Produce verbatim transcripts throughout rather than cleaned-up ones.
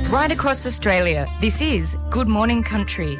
Right across Australia, this is Good Morning Country.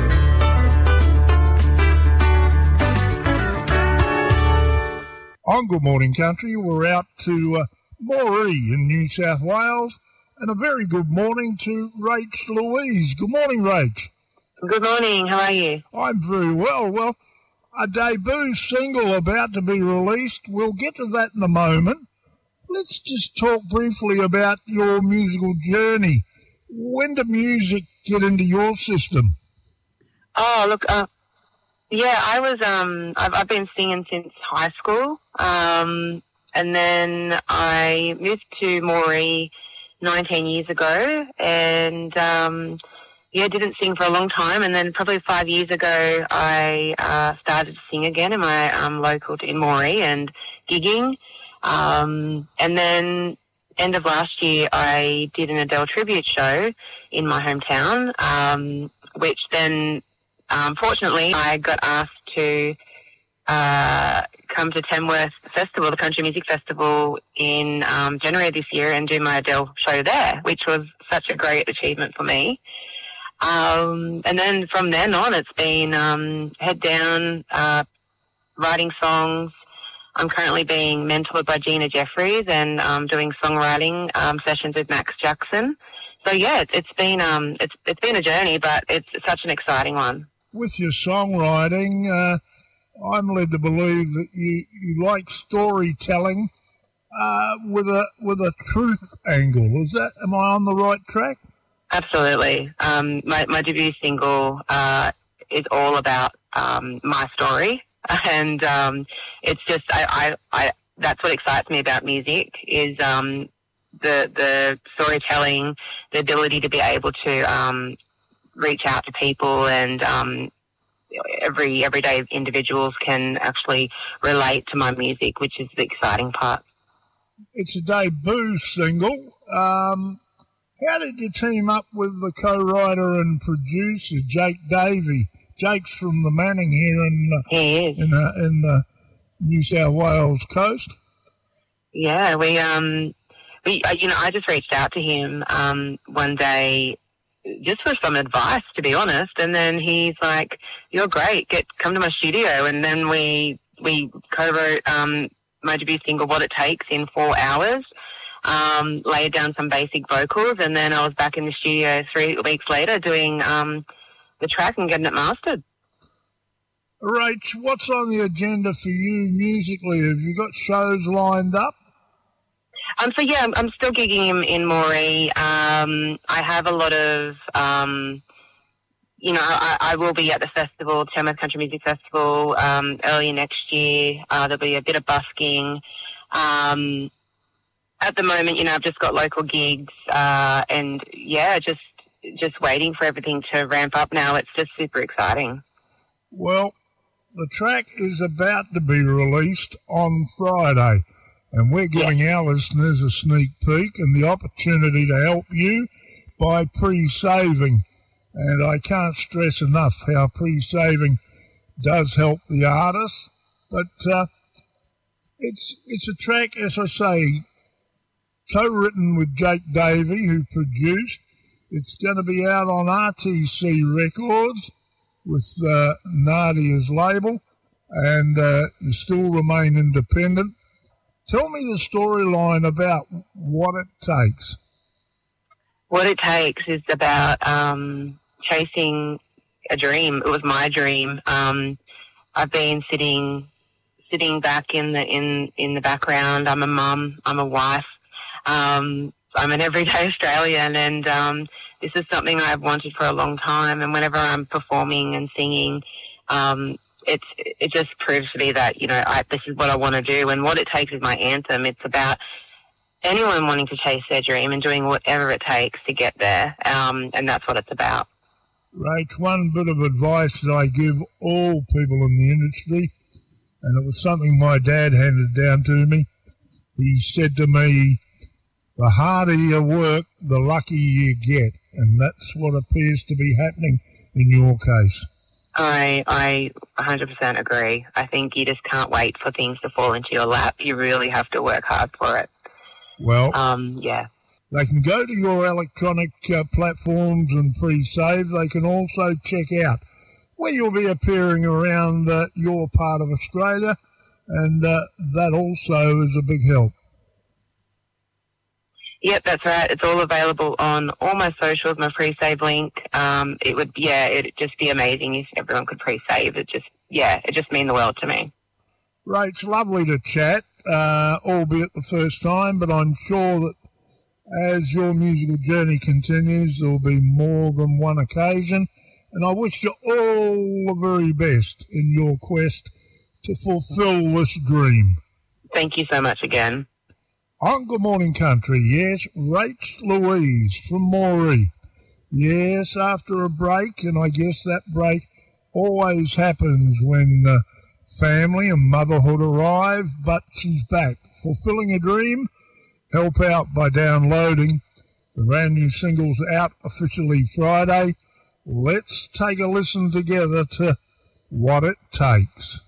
On Good Morning Country, we're out to uh, Moree in New South Wales, and a very good morning to Rach Louise. Good morning, Rach. Good morning, how are you? I'm very well. Well, a debut single about to be released. We'll get to that in a moment. Let's just talk briefly about your musical journey. When did music get into your system? Oh, look, uh, yeah, I was, um, I've, I've been singing since high school, um, and then I moved to Moree nineteen years ago, and, um, yeah, didn't sing for a long time, and then probably five years ago I uh, started to sing again in my um, local, in Moree, and gigging, um, and then end of last year, I did an Adele tribute show in my hometown, um, which then, um, fortunately, I got asked to uh, come to Tamworth Festival, the Country Music Festival, in um, January this year and do my Adele show there, which was such a great achievement for me. Um, and then from then on, it's been um, head down, uh, writing songs. I'm currently being mentored by Gina Jeffries and um, doing songwriting um, sessions with Max Jackson. So yeah, it's, it's been um, it's it's been a journey, but it's such an exciting one. With your songwriting, uh, I'm led to believe that you, you like storytelling uh, with a with a truth angle. Is that? Am I on the right track? Absolutely. Um, my my debut single uh, is all about um, my story. And um, it's just, I, I, I, that's what excites me about music is um, the the storytelling, the ability to be able to um, reach out to people, and um, every everyday individuals can actually relate to my music, which is the exciting part. It's a debut single. Um, how did you team up with the co-writer and producer, Jake Davey? Jake's from the Manning here in uh, he is. in the in the New South Wales coast. Yeah, we um we uh, you know I just reached out to him um one day just for some advice, to be honest, and then he's like, "You're great, get come to my studio," and then we we co-wrote um my debut single, "What It Takes," in four hours. Um, laid down some basic vocals, and then I was back in the studio three weeks later doing um. the track and getting it mastered. Rach, what's on the agenda for you musically? Have you got shows lined up? Um, so yeah, I'm, I'm still gigging in, in Moree. Um, I have a lot of, um, you know, I, I will be at the festival, Tamworth Country Music Festival, um, early next year. Uh, there'll be a bit of busking. Um, at the moment, you know, I've just got local gigs, uh, and yeah, just, just waiting for everything to ramp up now. It's just super exciting. Well, the track is about to be released on Friday, and we're giving yeah. our listeners a sneak peek and the opportunity to help you by pre-saving. And I can't stress enough how pre-saving does help the artist. But uh, it's it's a track, as I say, co-written with Jake Davey, who produced. It's going to be out on R T C Records with uh, Nadia's label, and uh, you still remain independent. Tell me the storyline about What It Takes. What It Takes is about um, chasing a dream. It was my dream. Um, I've been sitting sitting back in the in, in the background. I'm a mum. I'm a wife. Um, I'm an everyday Australian, and um, this is something I've wanted for a long time. And whenever I'm performing and singing, um, it's it just proves to me that, you know, I, this is what I want to do. And What It Takes is my anthem. It's about anyone wanting to chase their dream and doing whatever it takes to get there. Um, and that's what it's about. Rach, one bit of advice that I give all people in the industry, and it was something my dad handed down to me. He said to me, the harder you work, the luckier you get. And that's what appears to be happening in your case. I I one hundred percent agree. I think you just can't wait for things to fall into your lap. You really have to work hard for it. Well, um, yeah. They can go to your electronic uh, platforms and pre-save. They can also check out where you'll be appearing around uh, your part of Australia, and uh, that also is a big help. Yep, that's right. It's all available on all my socials, my pre-save link. Um, it would, yeah, it'd just be amazing if everyone could pre-save. It just, yeah, it just mean the world to me. Right, it's lovely to chat, uh, albeit the first time, but I'm sure that as your musical journey continues, there will be more than one occasion, and I wish you all the very best in your quest to fulfill this dream. Thank you so much again. On Good Morning Country, yes, Rach Louise from Moree. Yes, after a break, and I guess that break always happens when uh, family and motherhood arrive, but she's back, fulfilling a dream. Help out by downloading. The brand new single's out officially Friday. Let's take a listen together to What It Takes.